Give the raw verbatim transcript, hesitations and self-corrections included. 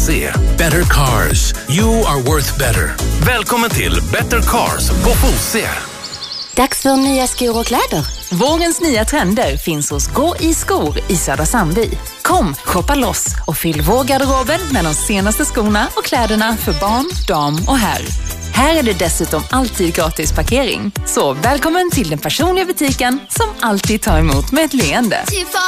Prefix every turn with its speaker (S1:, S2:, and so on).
S1: se. Better Cars. You are worth better. Välkommen till Better Cars på Fosie.
S2: Dags för nya skor och kläder.
S3: Vårens nya trender finns hos Gå i skor i Södra Sandby. Kom, shoppa loss och fyll vår garderober med de senaste skorna och kläderna för barn, dam och herr. Här är det dessutom alltid gratis parkering. Så välkommen till den personliga butiken som alltid tar emot med ett leende.